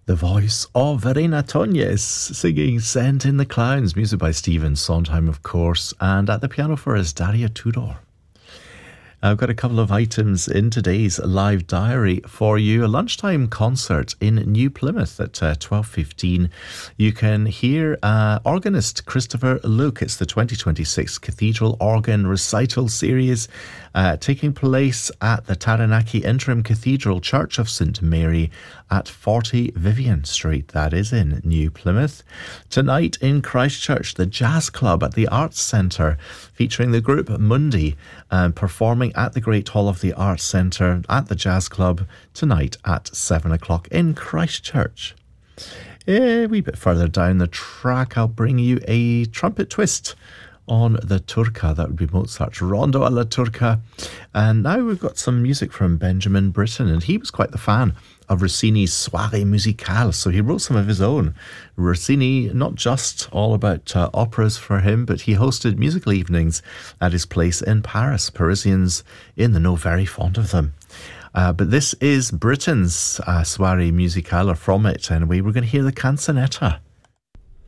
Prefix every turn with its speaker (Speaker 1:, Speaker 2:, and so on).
Speaker 1: The voice of Verena Tonjes singing Sent in the Clowns, music by Stephen Sondheim, of course, and at the piano for us, Daria Tudor. I've got a couple of items in today's live diary for you. A lunchtime concert in New Plymouth at 12:15. You can hear organist Christopher Luke. It's the 2026 Cathedral Organ Recital Series taking place at the Taranaki Interim Cathedral Church of St Mary at 40 Vivian Street. That is in New Plymouth. Tonight in Christchurch, the Jazz Club at the Arts Centre, featuring the group Mundi, performing at the Great Hall of the Arts Centre at the Jazz Club tonight at 7 o'clock in Christchurch. A wee bit further down the track, I'll bring you a trumpet twist on the Turca. That would be Mozart's Rondo alla Turca. And now we've got some music from Benjamin Britten, and he was quite the fan of Rossini's Soirée Musicale, so he wrote some of his own. Rossini, not just all about operas for him, but he hosted musical evenings at his place in Paris. Parisians in the know very fond of them. But this is Britten's Soirée Musicale, or from it anyway. We're going to hear the Canzonetta.